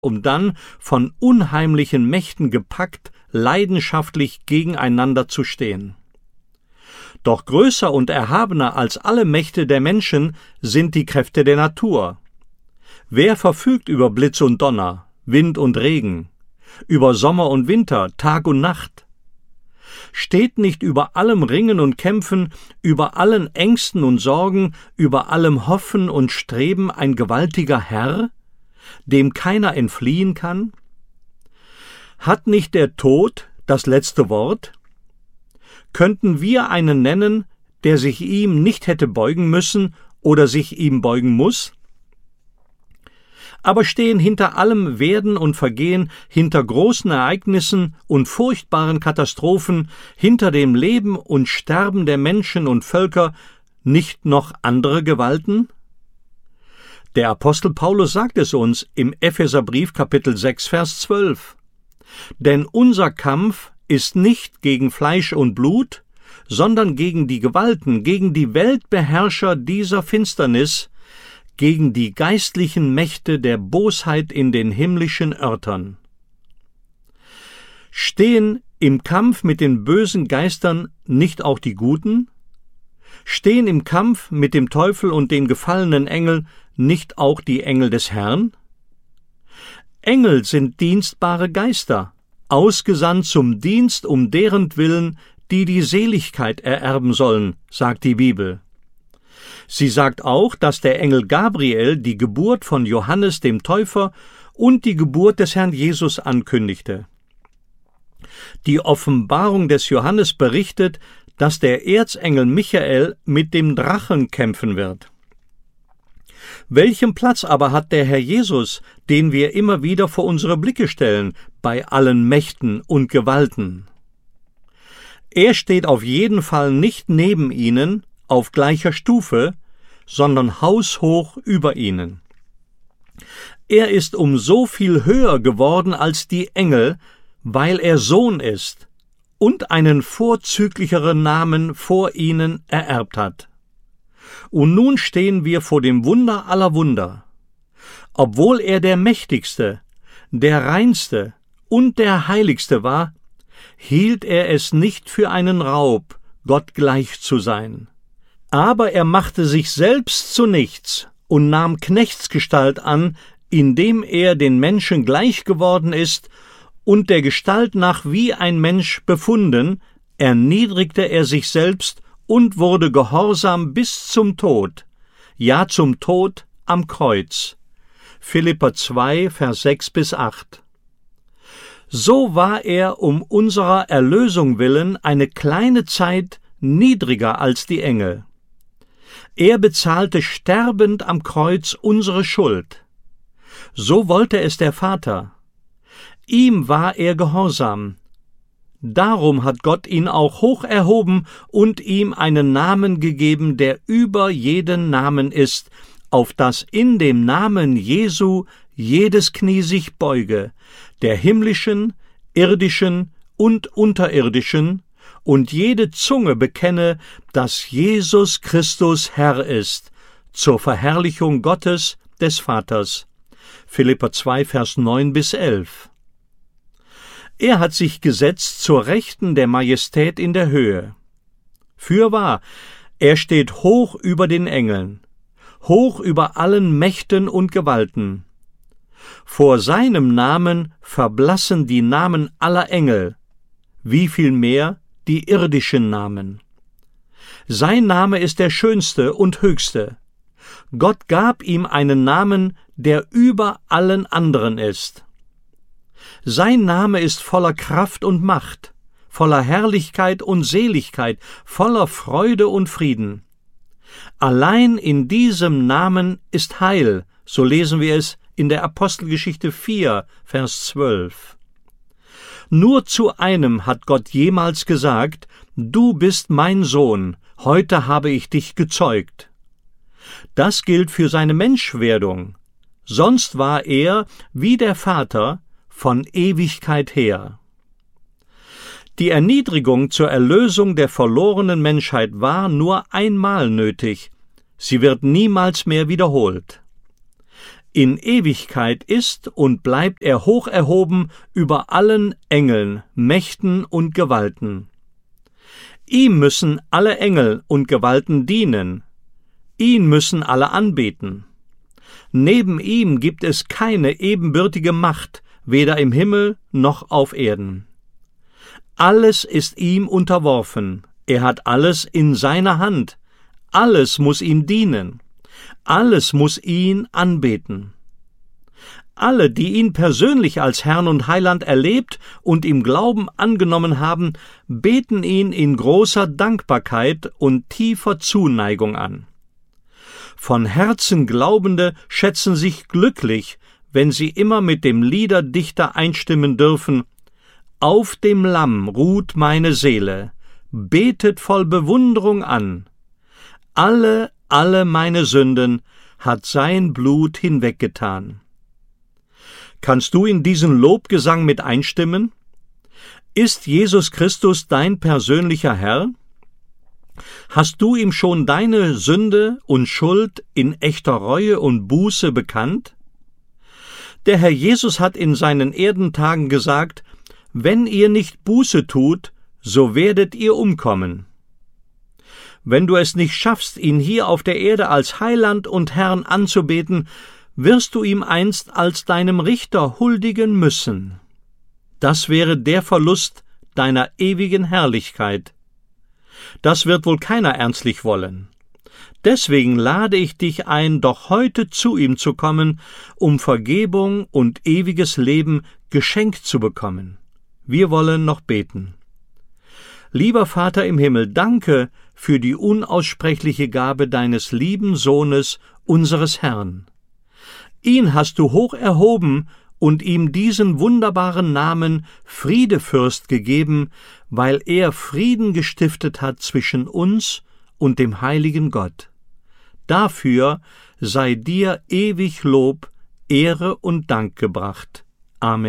um dann von unheimlichen Mächten gepackt, leidenschaftlich gegeneinander zu stehen. Doch größer und erhabener als alle Mächte der Menschen sind die Kräfte der Natur. Wer verfügt über Blitz und Donner, Wind und Regen, über Sommer und Winter, Tag und Nacht? Steht nicht über allem Ringen und Kämpfen, über allen Ängsten und Sorgen, über allem Hoffen und Streben ein gewaltiger Herr, dem keiner entfliehen kann? Hat nicht der Tod das letzte Wort? Könnten wir einen nennen, der sich ihm nicht hätte beugen müssen oder sich ihm beugen muss? Aber stehen hinter allem Werden und Vergehen, hinter großen Ereignissen und furchtbaren Katastrophen, hinter dem Leben und Sterben der Menschen und Völker nicht noch andere Gewalten? Der Apostel Paulus sagt es uns im Epheserbrief Kapitel 6, Vers 12. Denn unser Kampf ist nicht gegen Fleisch und Blut, sondern gegen die Gewalten, gegen die Weltbeherrscher dieser Finsternis, gegen die geistlichen Mächte der Bosheit in den himmlischen Örtern. Stehen im Kampf mit den bösen Geistern nicht auch die Guten? Stehen im Kampf mit dem Teufel und den gefallenen Engeln nicht auch die Engel des Herrn? Engel sind dienstbare Geister, ausgesandt zum Dienst um derentwillen, die die Seligkeit ererben sollen, sagt die Bibel. Sie sagt auch, dass der Engel Gabriel die Geburt von Johannes dem Täufer und die Geburt des Herrn Jesus ankündigte. Die Offenbarung des Johannes berichtet, dass der Erzengel Michael mit dem Drachen kämpfen wird. Welchen Platz aber hat der Herr Jesus, den wir immer wieder vor unsere Blicke stellen, bei allen Mächten und Gewalten? Er steht auf jeden Fall nicht neben ihnen, auf gleicher Stufe, sondern haushoch über ihnen. Er ist um so viel höher geworden als die Engel, weil er Sohn ist und einen vorzüglicheren Namen vor ihnen ererbt hat. Und nun stehen wir vor dem Wunder aller Wunder. Obwohl er der Mächtigste, der Reinste und der Heiligste war, hielt er es nicht für einen Raub, Gott gleich zu sein. Aber er machte sich selbst zu nichts und nahm Knechtsgestalt an, indem er den Menschen gleich geworden ist und der Gestalt nach wie ein Mensch befunden, erniedrigte er sich selbst und wurde gehorsam bis zum Tod, ja zum Tod am Kreuz. Philipper 2, Vers 6-8. So war er um unserer Erlösung willen eine kleine Zeit niedriger als die Engel. Er bezahlte sterbend am Kreuz unsere Schuld. So wollte es der Vater. Ihm war er gehorsam. Darum hat Gott ihn auch hoch erhoben und ihm einen Namen gegeben, der über jeden Namen ist, auf dass in dem Namen Jesu jedes Knie sich beuge, der himmlischen, irdischen und unterirdischen, und jede Zunge bekenne, dass Jesus Christus Herr ist, zur Verherrlichung Gottes, des Vaters. Philipper 2, Vers 9-11. Er hat sich gesetzt zur Rechten der Majestät in der Höhe. Fürwahr, er steht hoch über den Engeln, hoch über allen Mächten und Gewalten. Vor seinem Namen verblassen die Namen aller Engel, wie viel mehr die irdischen Namen. Sein Name ist der schönste und höchste. Gott gab ihm einen Namen, der über allen anderen ist. Sein Name ist voller Kraft und Macht, voller Herrlichkeit und Seligkeit, voller Freude und Frieden. Allein in diesem Namen ist Heil, so lesen wir es in der Apostelgeschichte 4, Vers 12. Nur zu einem hat Gott jemals gesagt: Du bist mein Sohn, heute habe ich dich gezeugt. Das gilt für seine Menschwerdung. Sonst war er, wie der Vater, von Ewigkeit her. Die Erniedrigung zur Erlösung der verlorenen Menschheit war nur einmal nötig. Sie wird niemals mehr wiederholt. In Ewigkeit ist und bleibt er hoch erhoben über allen Engeln, Mächten und Gewalten. Ihm müssen alle Engel und Gewalten dienen. Ihn müssen alle anbeten. Neben ihm gibt es keine ebenbürtige Macht, weder im Himmel noch auf Erden. Alles ist ihm unterworfen. Er hat alles in seiner Hand. Alles muss ihm dienen. Alles muss ihn anbeten. Alle, die ihn persönlich als Herrn und Heiland erlebt und im Glauben angenommen haben, beten ihn in großer Dankbarkeit und tiefer Zuneigung an. Von Herzen Glaubende schätzen sich glücklich, wenn sie immer mit dem Liederdichter einstimmen dürfen: Auf dem Lamm ruht meine Seele, betet voll Bewunderung an. Alle meine Sünden hat sein Blut hinweggetan. Kannst du in diesen Lobgesang mit einstimmen? Ist Jesus Christus dein persönlicher Herr? Hast du ihm schon deine Sünde und Schuld in echter Reue und Buße bekannt? Der Herr Jesus hat in seinen Erdentagen gesagt: Wenn ihr nicht Buße tut, so werdet ihr umkommen. Wenn du es nicht schaffst, ihn hier auf der Erde als Heiland und Herrn anzubeten, wirst du ihm einst als deinem Richter huldigen müssen. Das wäre der Verlust deiner ewigen Herrlichkeit. Das wird wohl keiner ernstlich wollen. Deswegen lade ich dich ein, doch heute zu ihm zu kommen, um Vergebung und ewiges Leben geschenkt zu bekommen. Wir wollen noch beten. Lieber Vater im Himmel, danke für die unaussprechliche Gabe deines lieben Sohnes, unseres Herrn. Ihn hast du hoch erhoben und ihm diesen wunderbaren Namen Friedefürst gegeben, weil er Frieden gestiftet hat zwischen uns und dem heiligen Gott. Dafür sei dir ewig Lob, Ehre und Dank gebracht. Amen.